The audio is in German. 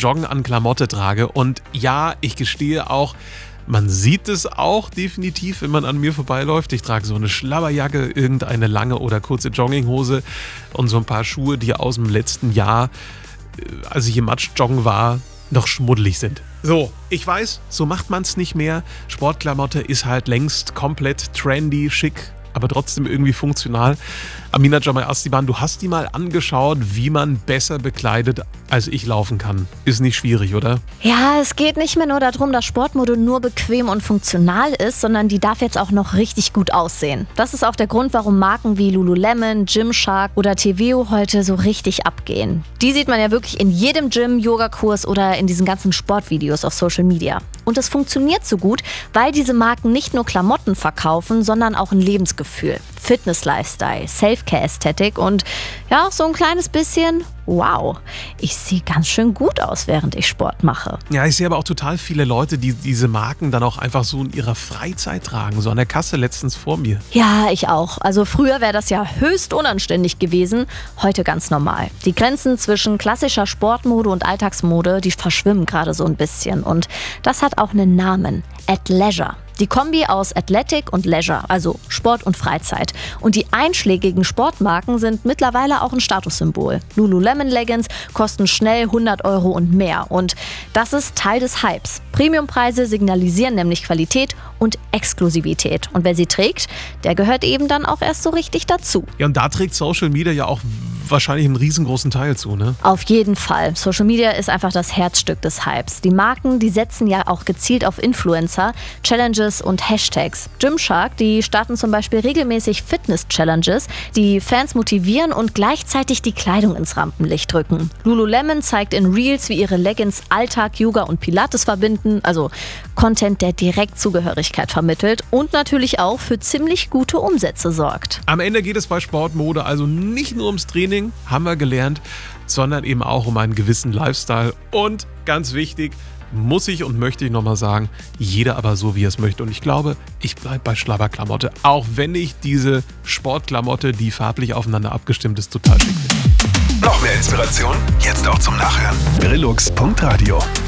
Joggen an Klamotte trage. Und ja, ich gestehe auch, man sieht es auch definitiv, wenn man an mir vorbeiläuft. Ich trage so eine Schlabberjacke, irgendeine lange oder kurze Jogginghose und so ein paar Schuhe, die aus dem letzten Jahr, als ich im Matsch joggen war, noch schmuddelig sind. So, ich weiß, so macht man es nicht mehr. Sportklamotte ist halt längst komplett trendy, schick, aber trotzdem irgendwie funktional. Amina Jamai Astiban, du hast die mal angeschaut, wie man besser bekleidet, als ich laufen kann. Ist nicht schwierig, oder? Ja, es geht nicht mehr nur darum, dass Sportmode nur bequem und funktional ist, sondern die darf jetzt auch noch richtig gut aussehen. Das ist auch der Grund, warum Marken wie Lululemon, Gymshark oder Teveo heute so richtig abgehen. Die sieht man ja wirklich in jedem Gym, Yogakurs oder in diesen ganzen Sportvideos auf Social Media. Und es funktioniert so gut, weil diese Marken nicht nur Klamotten verkaufen, sondern auch ein Lebensgefühl. Fitness-Lifestyle, Self-Care-Ästhetik und ja, so ein kleines bisschen, wow, ich sehe ganz schön gut aus, während ich Sport mache. Ja, ich sehe aber auch total viele Leute, die diese Marken dann auch einfach so in ihrer Freizeit tragen. So an der Kasse letztens vor mir. Ja, ich auch. Also früher wäre das ja höchst unanständig gewesen, heute ganz normal. Die Grenzen zwischen klassischer Sportmode und Alltagsmode, die verschwimmen gerade so ein bisschen. Und das hat auch einen Namen, Athleisure. Die Kombi aus Athletic und Leisure, also Sport und Freizeit. Und die einschlägigen Sportmarken sind mittlerweile auch ein Statussymbol. Lululemon Leggings kosten schnell 100 € und mehr. Und das ist Teil des Hypes. Premiumpreise signalisieren nämlich Qualität und Exklusivität. Und wer sie trägt, der gehört eben dann auch erst so richtig dazu. Ja, und da trägt Social Media ja auch wahrscheinlich einen riesengroßen Teil zu, ne? Auf jeden Fall. Social Media ist einfach das Herzstück des Hypes. Die Marken, die setzen ja auch gezielt auf Influencer, Challenges und Hashtags. Gymshark, die starten zum Beispiel regelmäßig Fitness-Challenges, die Fans motivieren und gleichzeitig die Kleidung ins Rampenlicht rücken. Lululemon zeigt in Reels, wie ihre Leggings Alltag, Yoga und Pilates verbinden, also Content, der direkt Zugehörigkeit vermittelt und natürlich auch für ziemlich gute Umsätze sorgt. Am Ende geht es bei Sportmode also nicht nur ums Training, haben wir gelernt, sondern eben auch um einen gewissen Lifestyle. Und ganz wichtig, muss ich und möchte ich nochmal sagen, jeder aber so, wie er es möchte. Und ich glaube, ich bleibe bei Schlabberklamotte, auch wenn ich diese Sportklamotte, die farblich aufeinander abgestimmt ist, total schick finde. Noch mehr Inspiration? Jetzt auch zum Nachhören. Brillux.radio